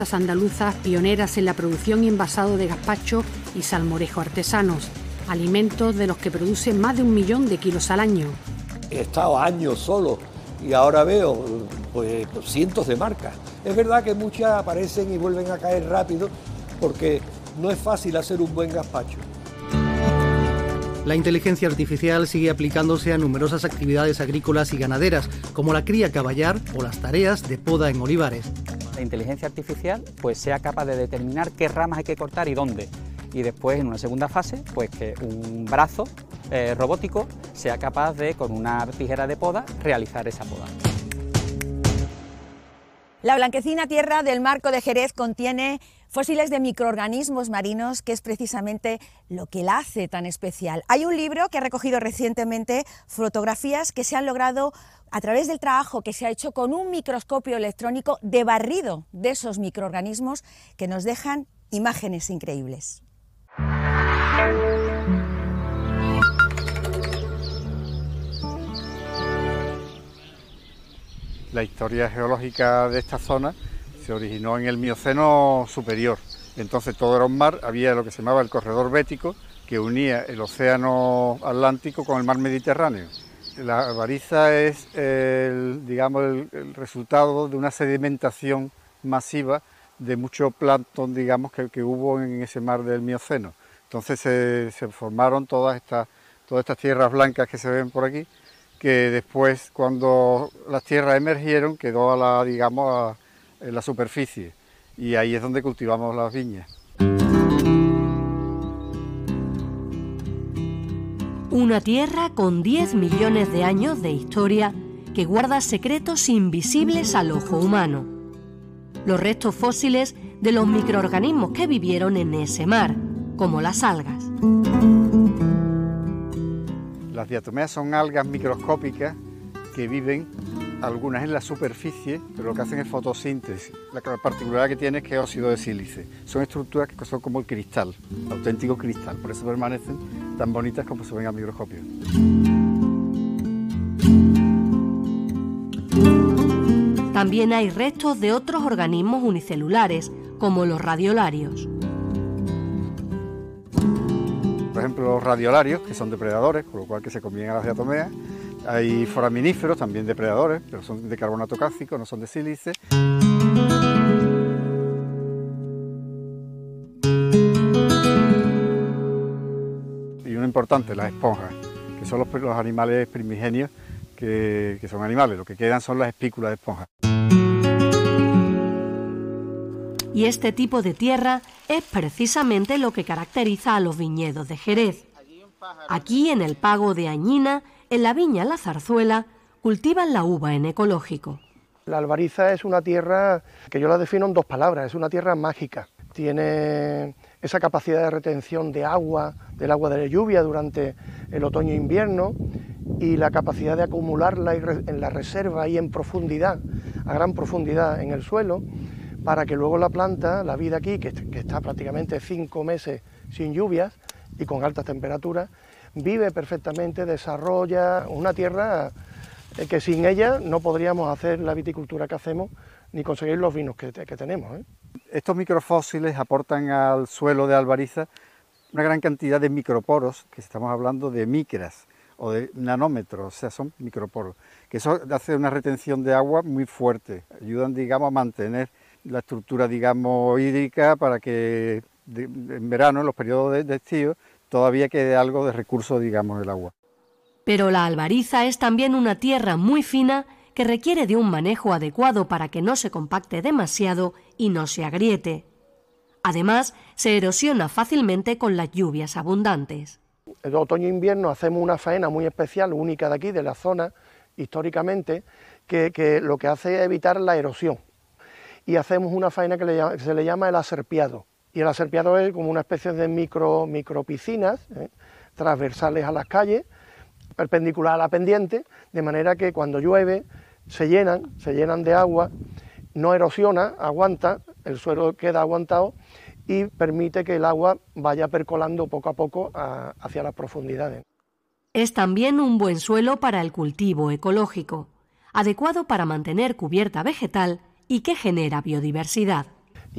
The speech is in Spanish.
Las andaluzas pioneras en la producción y envasado de gazpacho y salmorejo artesanos, alimentos de los que producen más de 1 millón de kilos al año. He estado años solo y ahora veo pues cientos de marcas. Es verdad que muchas aparecen y vuelven a caer rápido porque no es fácil hacer un buen gazpacho. La inteligencia artificial sigue aplicándose a numerosas actividades agrícolas y ganaderas, como la cría caballar o las tareas de poda en olivares. La inteligencia artificial pues sea capaz de determinar qué ramas hay que cortar y dónde. Y después, en una segunda fase, pues que un brazo robótico sea capaz de, con una tijera de poda, realizar esa poda. La blanquecina tierra del Marco de Jerez contiene fósiles de microorganismos marinos, que es precisamente lo que la hace tan especial. Hay un libro que ha recogido recientemente fotografías que se han logrado a través del trabajo que se ha hecho con un microscopio electrónico de barrido de esos microorganismos que nos dejan imágenes increíbles. La historia geológica de esta zona se originó en el Mioceno superior. Entonces todo era un mar, había lo que se llamaba el corredor bético, que unía el océano Atlántico con el mar Mediterráneo. La albariza es el resultado de una sedimentación masiva de mucho plancton, digamos, que hubo en ese mar del Mioceno. Entonces se formaron todas estas tierras blancas que se ven por aquí, que después, cuando las tierras emergieron, quedó en la superficie, y ahí es donde cultivamos las viñas. Una tierra con 10 millones de años de historia que guarda secretos invisibles al ojo humano. Los restos fósiles de los microorganismos que vivieron en ese mar, como las algas. Las diatomeas son algas microscópicas que viven algunas en la superficie, pero lo que hacen es fotosíntesis. La particularidad que tiene es que es óxido de sílice. Son estructuras que son como el cristal, auténtico cristal, por eso permanecen tan bonitas como se ven al microscopio. También hay restos de otros organismos unicelulares, como los radiolarios. Por ejemplo, los radiolarios, que son depredadores, con lo cual que se comían a las diatomeas. Hay foraminíferos, también depredadores, pero son de carbonato cálcico, no son de sílice. Y uno importante, las esponjas, que son los animales primigenios, que son animales, lo que quedan son las espículas de esponjas. Y este tipo de tierra es precisamente lo que caracteriza a los viñedos de Jerez. Aquí, en el Pago de Añina, en la viña La Zarzuela, cultivan la uva en ecológico. La albariza es una tierra que yo la defino en 2 palabras, es una tierra mágica. Tiene esa capacidad de retención de agua, del agua de la lluvia durante el otoño e invierno, y la capacidad de acumularla en la reserva y en profundidad, a gran profundidad en el suelo, para que luego la planta, la vida aquí, que está prácticamente 5 meses sin lluvias y con altas temperaturas, vive perfectamente, desarrolla una tierra que sin ella no podríamos hacer la viticultura que hacemos ni conseguir los vinos que tenemos. Estos microfósiles aportan al suelo de albariza una gran cantidad de microporos, que estamos hablando de micras o de nanómetros, o sea, son microporos, que eso hace una retención de agua muy fuerte, ayudan, digamos, a mantener la estructura, digamos, hídrica para que en verano, en los periodos de estío, todavía quede algo de recurso, digamos, del agua. Pero la albariza es también una tierra muy fina que requiere de un manejo adecuado para que no se compacte demasiado y no se agriete. Además, se erosiona fácilmente con las lluvias abundantes. En otoño e invierno hacemos una faena muy especial, única de aquí, de la zona, históricamente, que lo que hace es evitar la erosión. Y hacemos una faena que se le llama el aserpiado. Y el aserpiado es como una especie de micropiscinas transversales a las calles, perpendicular a la pendiente, de manera que cuando llueve se llenan de agua, no erosiona, aguanta, el suelo queda aguantado y permite que el agua vaya percolando poco a poco hacia las profundidades. Es también un buen suelo para el cultivo ecológico, adecuado para mantener cubierta vegetal y que genera biodiversidad.